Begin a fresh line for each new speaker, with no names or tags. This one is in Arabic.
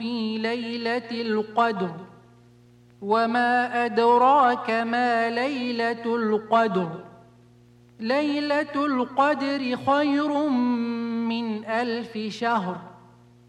في ليلة القدر وما أدراك ما ليلة القدر ليلة القدر خير من 1000 شهر